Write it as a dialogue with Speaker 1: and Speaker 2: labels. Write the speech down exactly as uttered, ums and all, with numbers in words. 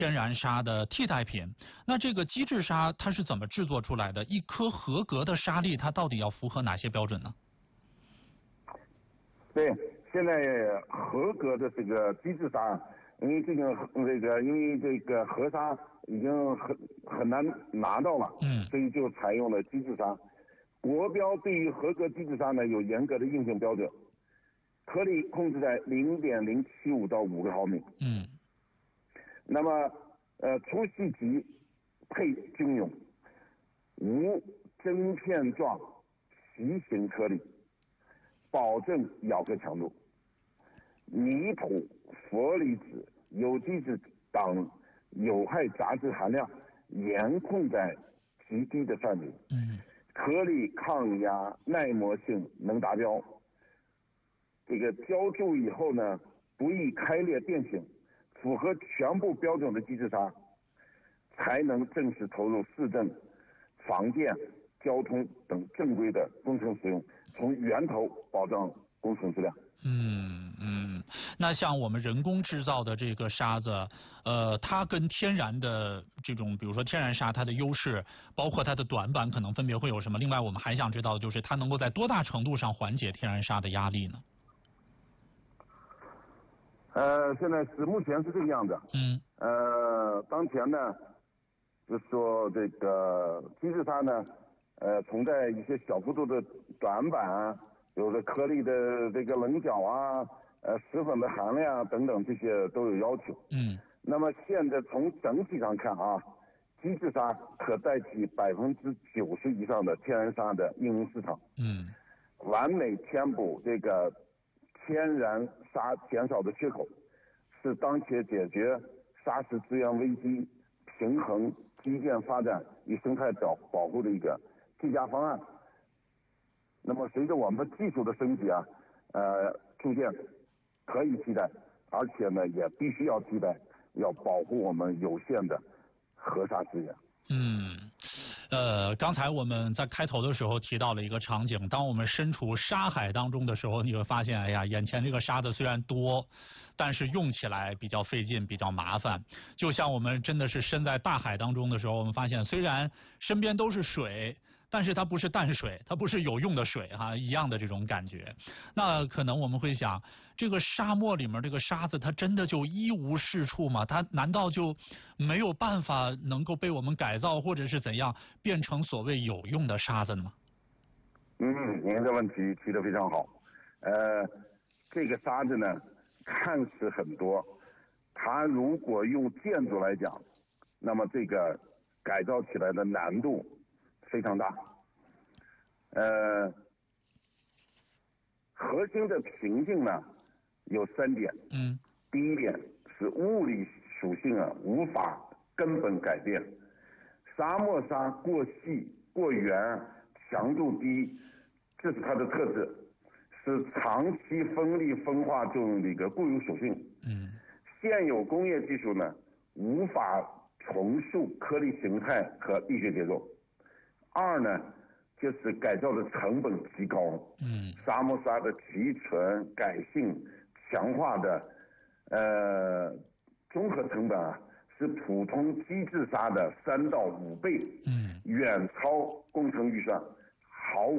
Speaker 1: 天然砂的替代品。那这个基质砂它是怎么制作出来的？一颗合格的砂粒它到底要符合哪些标准呢？
Speaker 2: 对，现在合格的这个基质砂，因为这个这个因为这个河沙已经很很难拿到了，
Speaker 1: 嗯，
Speaker 2: 所以就采用了基质砂。国标对于合格基质砂呢有严格的硬性标准，颗粒控制在零点零七五到五个毫米。
Speaker 1: 嗯，
Speaker 2: 那么呃粗细级配均匀，无针片状席形颗粒，保证咬合强度。泥土、氟离子、有机质等有害杂质含量严控在极低的范围。
Speaker 1: 嗯，
Speaker 2: 颗粒抗压、耐磨性能达标。这个浇筑以后呢，不易开裂变形，符合全部标准的基质砂，才能正式投入市政、房建、交通等正规的工程使用，从源头保障工程质量。
Speaker 1: 嗯嗯，那像我们人工制造的这个沙子，呃，它跟天然的这种，比如说天然沙，它的优势，包括它的短板，可能分别会有什么？另外，我们还想知道，就是它能够在多大程度上缓解天然沙的压力呢？
Speaker 2: 呃，现在是目前是这个样子。
Speaker 1: 嗯。
Speaker 2: 呃，当前呢，就是说这个基质砂呢，呃，存在一些小幅度的短板啊。有的颗粒的这个棱角啊，呃，石粉的含量等等，这些都有要求。
Speaker 1: 嗯。
Speaker 2: 那么现在从整体上看啊，基质砂可代替百分之九十以上的天然砂的应用市场。
Speaker 1: 嗯。
Speaker 2: 完美填补这个天然砂减少的缺口，是当前解决砂石资源危机、平衡基建发展与生态保保护的一个最佳方案。那么随着我们技术的升级啊，呃，逐渐可以替代，而且呢也必须要替代，要保护我们有限的河沙资源。
Speaker 1: 嗯，呃，刚才我们在开头的时候提到了一个场景，当我们身处沙海当中的时候，你会发现，哎呀，眼前这个沙子虽然多，但是用起来比较费劲，比较麻烦。就像我们真的是身在大海当中的时候，我们发现虽然身边都是水，但是它不是淡水，它不是有用的水哈，一样的这种感觉。那可能我们会想，这个沙漠里面这个沙子，它真的就一无是处吗？它难道就没有办法能够被我们改造，或者是怎样变成所谓有用的沙子呢？
Speaker 2: 嗯，您这问题提得非常好。呃，这个沙子呢，看似很多，它如果用建筑来讲，那么这个改造起来的难度非常大。呃，核心的瓶颈呢有三点。
Speaker 1: 嗯。
Speaker 2: 第一点是物理属性啊无法根本改变，沙漠沙过细过圆，强度低，这是它的特质，是长期风力分化作用的一个固有属性。
Speaker 1: 嗯。
Speaker 2: 现有工业技术呢无法重塑颗粒形态和力学结构。二呢，就是改造的成本极高。
Speaker 1: 嗯。
Speaker 2: 沙漠沙的提纯、改性、强化的呃综合成本啊，是普通基质沙的三到五倍。
Speaker 1: 嗯。
Speaker 2: 远超工程预算，毫无